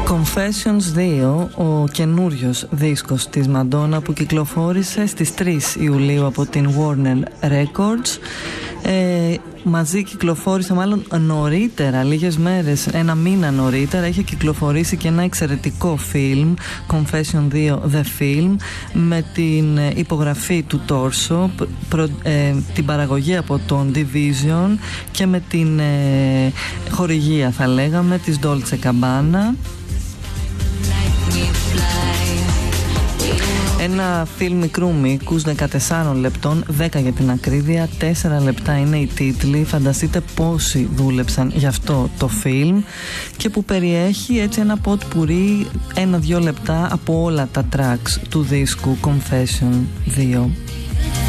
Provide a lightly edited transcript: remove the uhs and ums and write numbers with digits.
Confessions 2, ο καινούριος δίσκος της Μαντόνα που κυκλοφόρησε στις 3 Ιουλίου από την Warner Records. Μαζί κυκλοφόρησε, μάλλον νωρίτερα, λίγες μέρες, ένα μήνα νωρίτερα, είχε κυκλοφορήσει και ένα εξαιρετικό φιλμ, Confession 2 The Film, με την υπογραφή του Torso, την παραγωγή από τον Division και με την χορηγία, θα λέγαμε, της Dolce Gabbana. Ένα φιλμ μικρού μήκους, 14 λεπτών, 10 για την ακρίβεια, 4 λεπτά είναι οι τίτλοι. Φανταστείτε πόσοι δούλεψαν γι' αυτό το φιλμ, και που περιέχει έτσι ένα ποτπουρί 1-2 λεπτά από όλα τα tracks του δίσκου Confession 2.